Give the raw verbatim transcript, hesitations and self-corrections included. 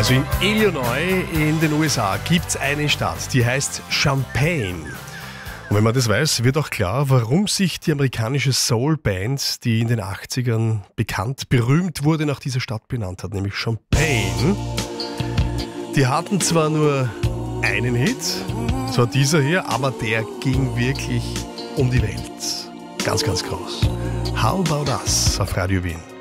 Also in Illinois in den U S A gibt es eine Stadt, die heißt Champaign. Und wenn man das weiß, wird auch klar, warum sich die amerikanische Soul-Band, die in den achtzigern bekannt, berühmt wurde, nach dieser Stadt benannt hat, nämlich Champaign. Die hatten zwar nur einen Hit, das war dieser hier, aber der ging wirklich um die Welt. Ganz, ganz groß. How About Us auf Radio Wien.